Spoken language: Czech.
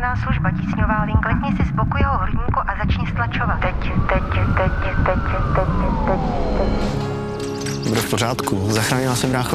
ozbrojená služba, tísňová link. Klikni si z boku jeho hrudníku a začni stlačovat. Teď. Bude v pořádku, zachránila jsem brácho.